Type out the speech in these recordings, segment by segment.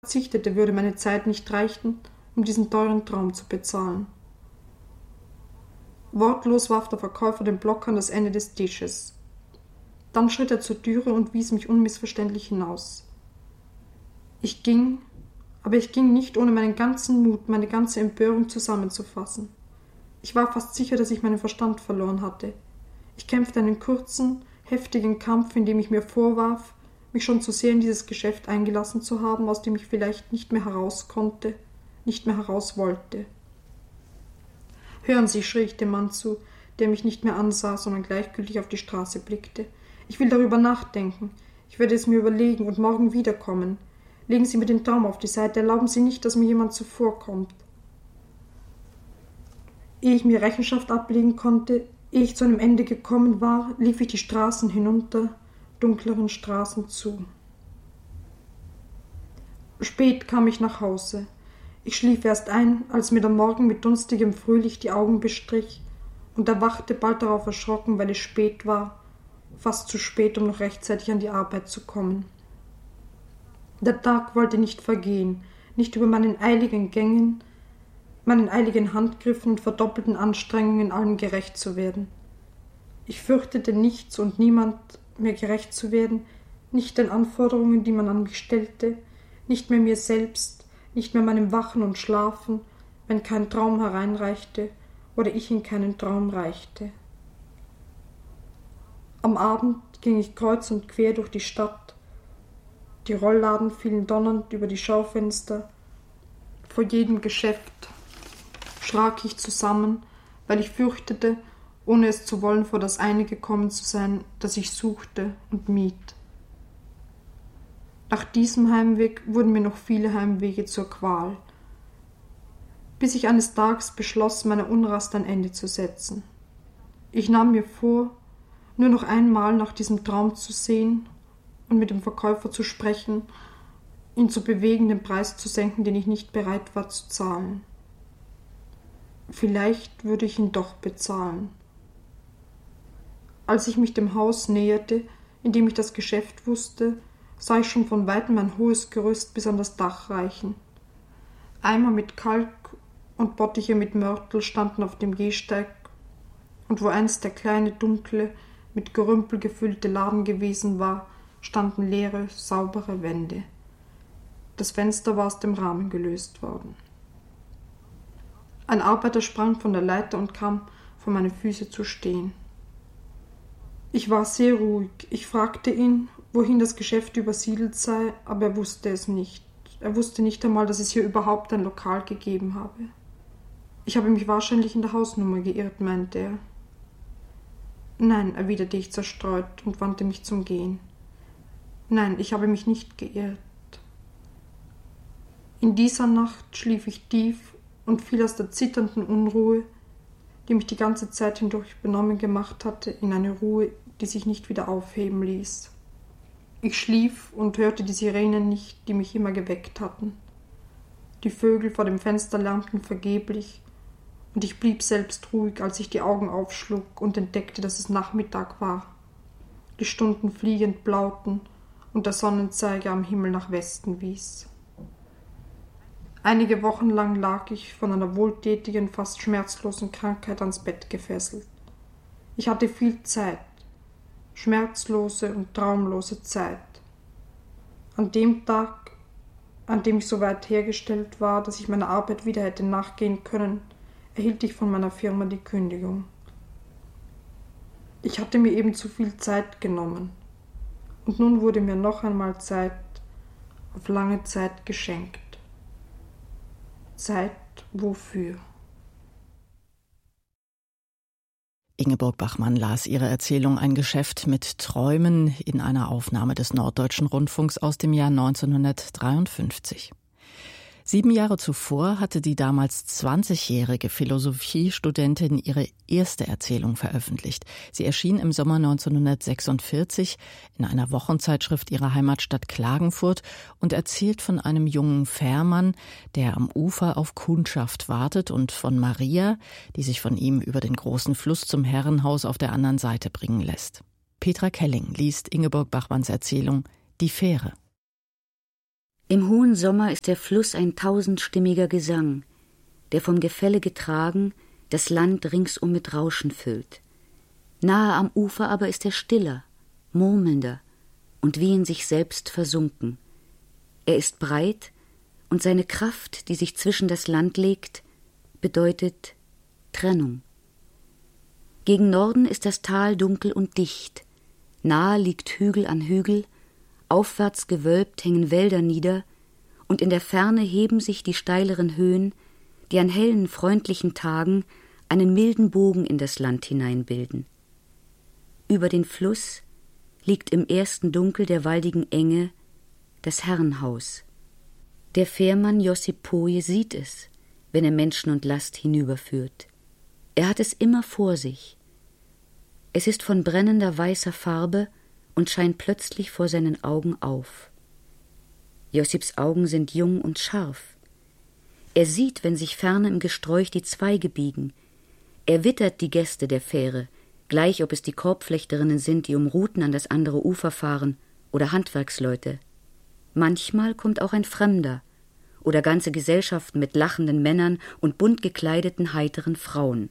verzichtete, würde meine Zeit nicht reichen, um diesen teuren Traum zu bezahlen. Wortlos warf der Verkäufer den Block an das Ende des Tisches. Dann schritt er zur Türe und wies mich unmissverständlich hinaus. Ich ging, aber ich ging nicht, ohne meinen ganzen Mut, meine ganze Empörung zusammenzufassen. Ich war fast sicher, dass ich meinen Verstand verloren hatte. Ich kämpfte einen kurzen, heftigen Kampf, in dem ich mir vorwarf, mich schon zu sehr in dieses Geschäft eingelassen zu haben, aus dem ich vielleicht nicht mehr heraus konnte, nicht mehr heraus wollte. »Hören Sie«, schrie ich dem Mann zu, der mich nicht mehr ansah, sondern gleichgültig auf die Straße blickte. »Ich will darüber nachdenken. Ich werde es mir überlegen und morgen wiederkommen. Legen Sie mir den Traum auf die Seite. Erlauben Sie nicht, dass mir jemand zuvorkommt.« Ehe ich mir Rechenschaft ablegen konnte, ehe ich zu einem Ende gekommen war, lief ich die Straßen hinunter, dunkleren Straßen zu. Spät kam ich nach Hause. Ich schlief erst ein, als mir der Morgen mit dunstigem Frühlicht die Augen bestrich und erwachte bald darauf erschrocken, weil es spät war, fast zu spät, um noch rechtzeitig an die Arbeit zu kommen. Der Tag wollte nicht vergehen, nicht über meinen eiligen Gängen, meinen eiligen Handgriffen und verdoppelten Anstrengungen allem gerecht zu werden. Ich fürchtete nichts und niemand, mir gerecht zu werden, nicht den Anforderungen, die man an mich stellte, nicht mehr mir selbst, nicht mehr meinem Wachen und Schlafen, wenn kein Traum hereinreichte oder ich in keinen Traum reichte. Am Abend ging ich kreuz und quer durch die Stadt. Die Rollladen fielen donnernd über die Schaufenster. Vor jedem Geschäft schrak ich zusammen, weil ich fürchtete, ohne es zu wollen, vor das eine gekommen zu sein, das ich suchte und mied. Nach diesem Heimweg wurden mir noch viele Heimwege zur Qual, bis ich eines Tages beschloss, meiner Unrast ein Ende zu setzen. Ich nahm mir vor, nur noch einmal nach diesem Traum zu sehen und mit dem Verkäufer zu sprechen, ihn zu bewegen, den Preis zu senken, den ich nicht bereit war zu zahlen. Vielleicht würde ich ihn doch bezahlen. Als ich mich dem Haus näherte, in dem ich das Geschäft wusste, sah ich schon von weitem ein hohes Gerüst bis an das Dach reichen. Eimer mit Kalk und Bottiche mit Mörtel standen auf dem Gehsteig, und wo einst der kleine, dunkle, mit Gerümpel gefüllte Laden gewesen war, standen leere, saubere Wände. Das Fenster war aus dem Rahmen gelöst worden. Ein Arbeiter sprang von der Leiter und kam vor meine Füße zu stehen. Ich war sehr ruhig. Ich fragte ihn, wohin das Geschäft übersiedelt sei, aber er wusste es nicht. Er wusste nicht einmal, dass es hier überhaupt ein Lokal gegeben habe. Ich habe mich wahrscheinlich in der Hausnummer geirrt, meinte er. Nein, erwiderte ich zerstreut und wandte mich zum Gehen. Nein, ich habe mich nicht geirrt. In dieser Nacht schlief ich tief und fiel aus der zitternden Unruhe, die mich die ganze Zeit hindurch benommen gemacht hatte, in eine Ruhe, die sich nicht wieder aufheben ließ. Ich schlief und hörte die Sirenen nicht, die mich immer geweckt hatten. Die Vögel vor dem Fenster lärmten vergeblich, und ich blieb selbst ruhig, als ich die Augen aufschlug und entdeckte, dass es Nachmittag war. Die Stunden fliegend blauten und der Sonnenzeiger am Himmel nach Westen wies. Einige Wochen lang lag ich von einer wohltätigen, fast schmerzlosen Krankheit ans Bett gefesselt. Ich hatte viel Zeit, schmerzlose und traumlose Zeit. An dem Tag, an dem ich so weit hergestellt war, dass ich meiner Arbeit wieder hätte nachgehen können, erhielt ich von meiner Firma die Kündigung. Ich hatte mir eben zu viel Zeit genommen, und nun wurde mir noch einmal Zeit, auf lange Zeit geschenkt. Zeit wofür? Ingeborg Bachmann las ihre Erzählung »Ein Geschäft mit Träumen« in einer Aufnahme des Norddeutschen Rundfunks aus dem Jahr 1953. 7 Jahre zuvor hatte die damals 20-jährige Philosophiestudentin ihre erste Erzählung veröffentlicht. Sie erschien im Sommer 1946 in einer Wochenzeitschrift ihrer Heimatstadt Klagenfurt und erzählt von einem jungen Fährmann, der am Ufer auf Kundschaft wartet, und von Maria, die sich von ihm über den großen Fluss zum Herrenhaus auf der anderen Seite bringen lässt. Petra Kelling liest Ingeborg Bachmanns Erzählung »Die Fähre«. Im hohen Sommer ist der Fluss ein tausendstimmiger Gesang, der vom Gefälle getragen das Land ringsum mit Rauschen füllt. Nahe am Ufer aber ist er stiller, murmelnder und wie in sich selbst versunken. Er ist breit und seine Kraft, die sich zwischen das Land legt, bedeutet Trennung. Gegen Norden ist das Tal dunkel und dicht. Nahe liegt Hügel an Hügel, aufwärts gewölbt hängen Wälder nieder, und in der Ferne heben sich die steileren Höhen, die an hellen, freundlichen Tagen einen milden Bogen in das Land hineinbilden. Über den Fluss liegt im ersten Dunkel der waldigen Enge das Herrenhaus. Der Fährmann Josip Poje sieht es, wenn er Menschen und Last hinüberführt. Er hat es immer vor sich. Es ist von brennender weißer Farbe und scheint plötzlich vor seinen Augen auf. Josips Augen sind jung und scharf. Er sieht, wenn sich ferne im Gesträuch die Zweige biegen. Er wittert die Gäste der Fähre, gleich ob es die Korbflechterinnen sind, die um Ruten an das andere Ufer fahren, oder Handwerksleute. Manchmal kommt auch ein Fremder oder ganze Gesellschaften mit lachenden Männern und bunt gekleideten, heiteren Frauen.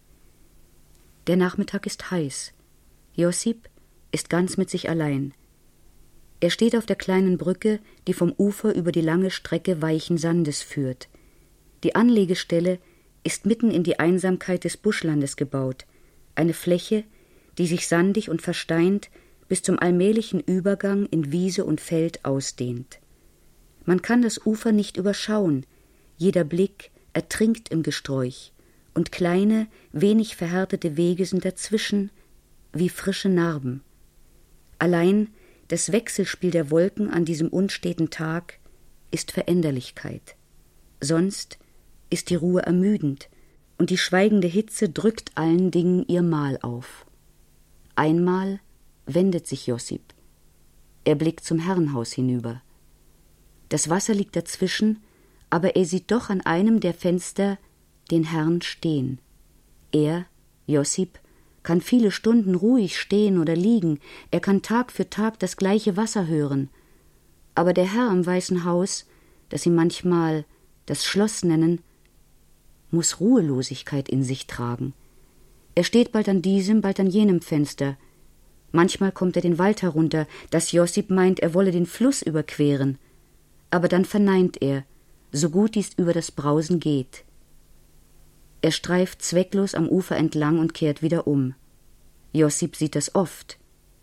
Der Nachmittag ist heiß. Josip ist ganz mit sich allein. Er steht auf der kleinen Brücke, die vom Ufer über die lange Strecke weichen Sandes führt. Die Anlegestelle ist mitten in die Einsamkeit des Buschlandes gebaut, eine Fläche, die sich sandig und versteint bis zum allmählichen Übergang in Wiese und Feld ausdehnt. Man kann das Ufer nicht überschauen, jeder Blick ertrinkt im Gesträuch, und kleine, wenig verhärtete Wege sind dazwischen, wie frische Narben. Allein das Wechselspiel der Wolken an diesem unsteten Tag ist Veränderlichkeit. Sonst ist die Ruhe ermüdend, und die schweigende Hitze drückt allen Dingen ihr Mal auf. Einmal wendet sich Josip. Er blickt zum Herrenhaus hinüber. Das Wasser liegt dazwischen, aber er sieht doch an einem der Fenster den Herrn stehen. Er, Josip, kann viele Stunden ruhig stehen oder liegen, er kann Tag für Tag das gleiche Wasser hören. Aber der Herr im Weißen Haus, das sie manchmal das Schloss nennen, muss Ruhelosigkeit in sich tragen. Er steht bald an diesem, bald an jenem Fenster. Manchmal kommt er den Wald herunter, dass Josip meint, er wolle den Fluss überqueren. Aber dann verneint er, so gut dies über das Brausen geht. Er streift zwecklos am Ufer entlang und kehrt wieder um. Josip sieht das oft.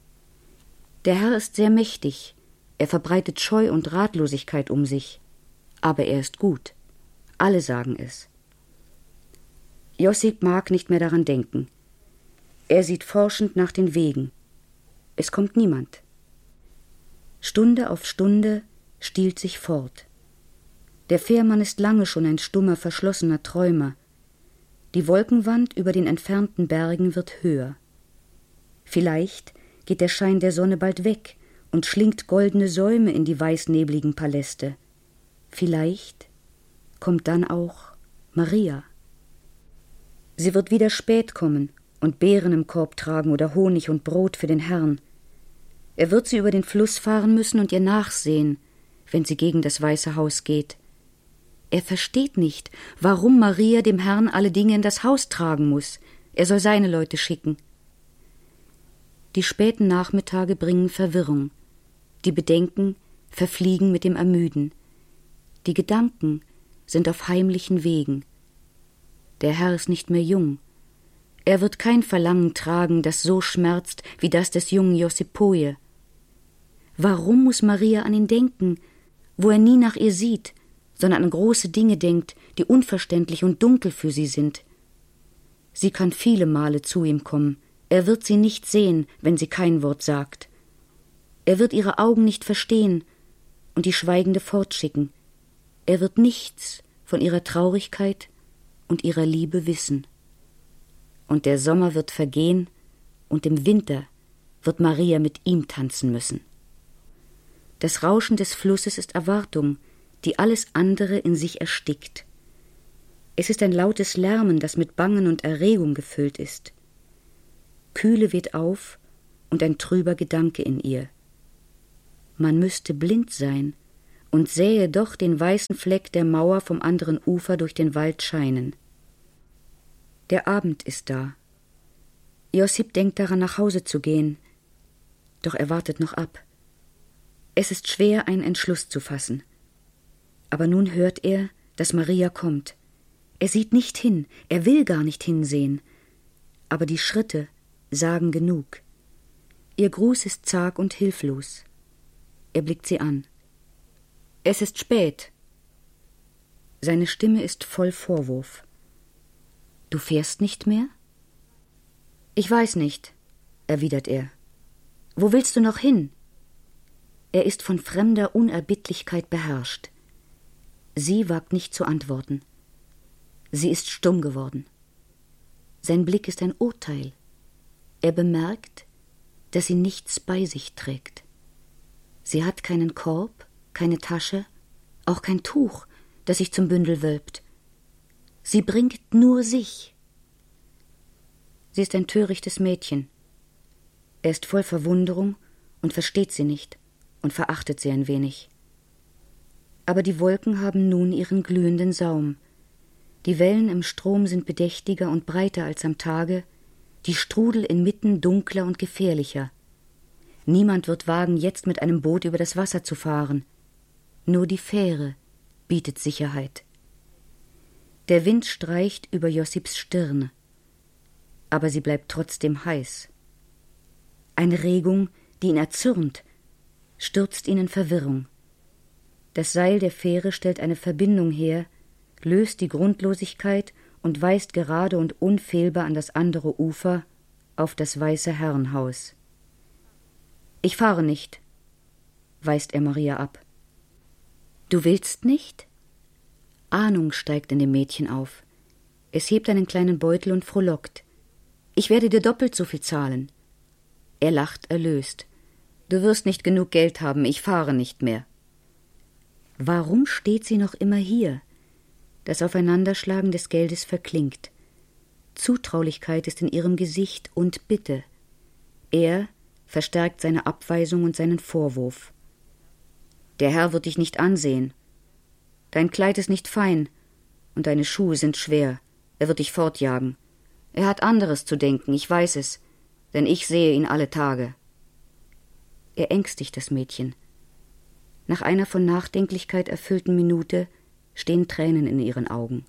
Der Herr ist sehr mächtig, er verbreitet Scheu und Ratlosigkeit um sich. Aber er ist gut. Alle sagen es. Josip mag nicht mehr daran denken. Er sieht forschend nach den Wegen. Es kommt niemand. Stunde auf Stunde stiehlt sich fort. Der Fährmann ist lange schon ein stummer, verschlossener Träumer. Die Wolkenwand über den entfernten Bergen wird höher. Vielleicht geht der Schein der Sonne bald weg und schlingt goldene Säume in die weißnebligen Paläste. Vielleicht kommt dann auch Maria. Sie wird wieder spät kommen und Beeren im Korb tragen oder Honig und Brot für den Herrn. Er wird sie über den Fluss fahren müssen und ihr nachsehen, wenn sie gegen das Weiße Haus geht. Er versteht nicht, warum Maria dem Herrn alle Dinge in das Haus tragen muss. Er soll seine Leute schicken. Die späten Nachmittage bringen Verwirrung. Die Bedenken verfliegen mit dem Ermüden. Die Gedanken sind auf heimlichen Wegen. Der Herr ist nicht mehr jung. Er wird kein Verlangen tragen, das so schmerzt wie das des jungen Josip Poje. Warum muss Maria an ihn denken, wo er nie nach ihr sieht, sondern an große Dinge denkt, die unverständlich und dunkel für sie sind? Sie kann viele Male zu ihm kommen. Er wird sie nicht sehen, wenn sie kein Wort sagt. Er wird ihre Augen nicht verstehen und die Schweigende fortschicken. Er wird nichts von ihrer Traurigkeit und ihrer Liebe wissen. Und der Sommer wird vergehen, und im Winter wird Maria mit ihm tanzen müssen. Das Rauschen des Flusses ist Erwartung, die alles andere in sich erstickt. Es ist ein lautes Lärmen, das mit Bangen und Erregung gefüllt ist. Kühle weht auf und ein trüber Gedanke in ihr. Man müsste blind sein, und sähe doch den weißen Fleck der Mauer vom anderen Ufer durch den Wald scheinen. Der Abend ist da. Josip denkt daran, nach Hause zu gehen, doch er wartet noch ab. Es ist schwer, einen Entschluss zu fassen. Aber nun hört er, dass Maria kommt. Er sieht nicht hin, er will gar nicht hinsehen. Aber die Schritte sagen genug. Ihr Gruß ist zag und hilflos. Er blickt sie an. Es ist spät. Seine Stimme ist voll Vorwurf. Du fährst nicht mehr? Ich weiß nicht, erwidert er. Wo willst du noch hin? Er ist von fremder Unerbittlichkeit beherrscht. Sie wagt nicht zu antworten. Sie ist stumm geworden. Sein Blick ist ein Urteil. Er bemerkt, dass sie nichts bei sich trägt. Sie hat keinen Korb, keine Tasche, auch kein Tuch, das sich zum Bündel wölbt. Sie bringt nur sich. Sie ist ein törichtes Mädchen. Er ist voll Verwunderung und versteht sie nicht und verachtet sie ein wenig. Aber die Wolken haben nun ihren glühenden Saum. Die Wellen im Strom sind bedächtiger und breiter als am Tage, die Strudel inmitten dunkler und gefährlicher. Niemand wird wagen, jetzt mit einem Boot über das Wasser zu fahren. Nur die Fähre bietet Sicherheit. Der Wind streicht über Josips Stirn, aber sie bleibt trotzdem heiß. Eine Regung, die ihn erzürnt, stürzt ihn in Verwirrung. Das Seil der Fähre stellt eine Verbindung her, löst die Grundlosigkeit und weist gerade und unfehlbar an das andere Ufer, auf das weiße Herrenhaus. Ich fahre nicht, weist er Maria ab. Du willst nicht? Ahnung steigt in dem Mädchen auf. Es hebt einen kleinen Beutel und frohlockt. Ich werde dir doppelt so viel zahlen. Er lacht erlöst. Du wirst nicht genug Geld haben, ich fahre nicht mehr. Warum steht sie noch immer hier? Das Aufeinanderschlagen des Geldes verklingt. Zutraulichkeit ist in ihrem Gesicht und Bitte. Er verstärkt seine Abweisung und seinen Vorwurf. Der Herr wird dich nicht ansehen. Dein Kleid ist nicht fein und deine Schuhe sind schwer. Er wird dich fortjagen. Er hat anderes zu denken, ich weiß es, denn ich sehe ihn alle Tage. Er ängstigt das Mädchen. Nach einer von Nachdenklichkeit erfüllten Minute stehen Tränen in ihren Augen.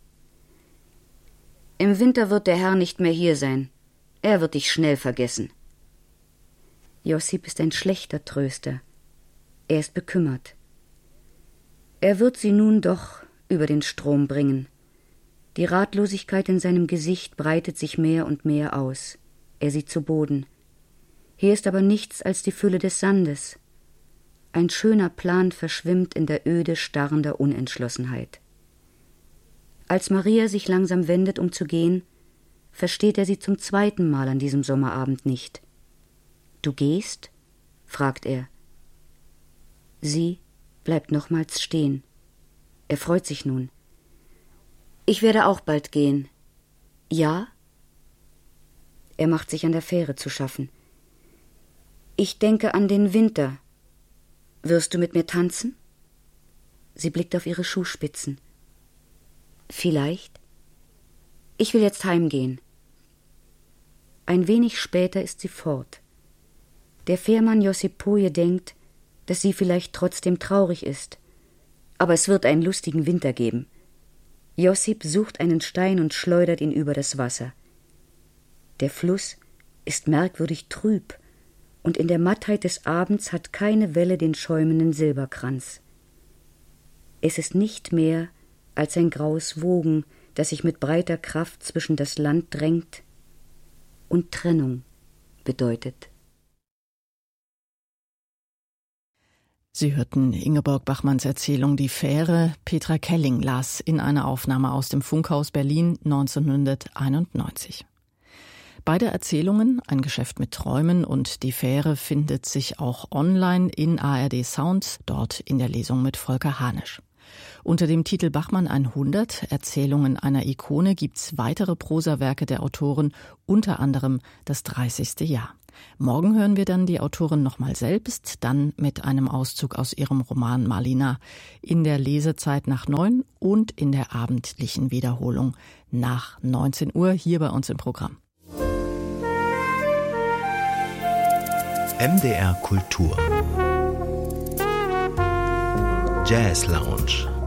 Im Winter wird der Herr nicht mehr hier sein. Er wird dich schnell vergessen. Josip ist ein schlechter Tröster. Er ist bekümmert. Er wird sie nun doch über den Strom bringen. Die Ratlosigkeit in seinem Gesicht breitet sich mehr und mehr aus. Er sieht zu Boden. Hier ist aber nichts als die Fülle des Sandes. Ein schöner Plan verschwimmt in der Öde starrender Unentschlossenheit. Als Maria sich langsam wendet, um zu gehen, versteht er sie zum zweiten Mal an diesem Sommerabend nicht. »Du gehst?« fragt er. Sie bleibt nochmals stehen. Er freut sich nun. »Ich werde auch bald gehen.« »Ja?« Er macht sich an der Fähre zu schaffen. »Ich denke an den Winter. Wirst du mit mir tanzen?« Sie blickt auf ihre Schuhspitzen. »Vielleicht. Ich will jetzt heimgehen.« Ein wenig später ist sie fort. Der Fährmann Josipoje denkt, dass sie vielleicht trotzdem traurig ist. Aber es wird einen lustigen Winter geben. Josip sucht einen Stein und schleudert ihn über das Wasser. Der Fluss ist merkwürdig trüb, und in der Mattheit des Abends hat keine Welle den schäumenden Silberkranz. Es ist nicht mehr als ein graues Wogen, das sich mit breiter Kraft zwischen das Land drängt und Trennung bedeutet. Sie hörten Ingeborg Bachmanns Erzählung Die Fähre. Petra Kelling las in einer Aufnahme aus dem Funkhaus Berlin 1991. Beide Erzählungen, Ein Geschäft mit Träumen und Die Fähre, findet sich auch online in ARD Sound, dort in der Lesung mit Volker Hanisch. Unter dem Titel Bachmann 100, Erzählungen einer Ikone, gibt's weitere Prosawerke der Autorin, unter anderem das 30. Jahr. Morgen hören wir dann die Autorin nochmal selbst, dann mit einem Auszug aus ihrem Roman Malina, in der Lesezeit nach 9 und in der abendlichen Wiederholung nach 19 Uhr hier bei uns im Programm. MDR Kultur Jazz Lounge.